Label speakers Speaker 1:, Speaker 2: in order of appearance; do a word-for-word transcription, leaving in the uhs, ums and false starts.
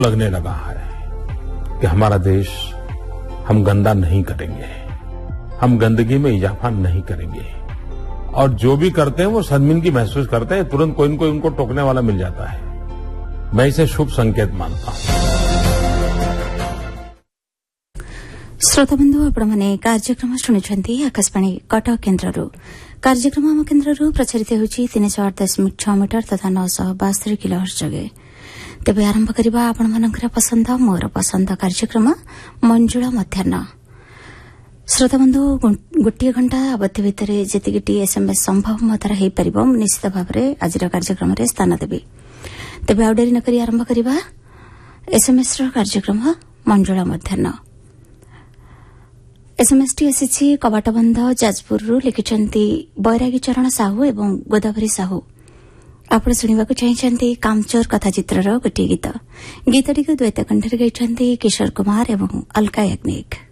Speaker 1: लगने लगा है कि हमारा देश हम गंदा नहीं करेंगे, हम गंदगी में इजाफा नहीं करेंगे और जो भी करते हैं वो शर्मिंदगी महसूस करते हैं, तुरंत कोई न कोई उनको टोकने वाला मिल जाता है। मैं इसे शुभ संकेत मानता हूं।
Speaker 2: श्रोताबंधु आपण कार्यक्रम शुणुंट आकाशवाणी कटक केन्द्र कार्यक्रम आम केन्द्र प्रचारित होती तीन सौ आठ दशमिक छह मीटर तथा नौ सौ बास्तरी किलोहर्ट्ज जगे। तेबे आरंभ करवा आपण मानकर पसंद मोर पसंद कार्यक्रम मंजुळा मध्याह्न। श्रोताबंधु गोटे घंटा अवधि भितर जी एसएमएस संभव मो द्वारा हो पार निश्चित भाव में आज कार्यक्रम में स्थान देवी। तेबे आउ डेरी नकरी आरंभ करवा एसएमएस कार्यक्रम मंजुळा मध्याह्न। एसएमएस टी आसी कबाटबंध जाजपुर लिखिंट बैरागी चरण साहू एवं गोदावरी साहू। आपण शुणा चाहते कामचोर कथाचित्र गोटे गीत गीतटी को द्वैत कंठर गाइछन्ति किशोर कुमार एवं अलका याग्निक।